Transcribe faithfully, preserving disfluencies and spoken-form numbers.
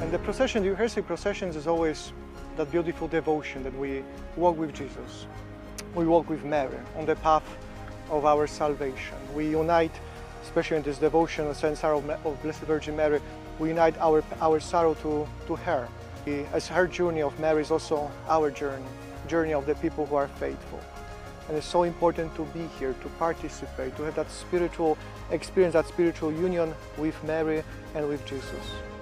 And the procession, the Eucharistic processions, is always that beautiful devotion that we walk with Jesus. We walk with Mary on the path of our salvation. We unite, especially in this devotion of Saint Sorrow of Blessed Virgin Mary, we unite our, our sorrow to, to her. As her journey of Mary is also our journey, journey of the people who are faithful. And it's so important to be here, to participate, to have that spiritual experience, that spiritual union with Mary and with Jesus.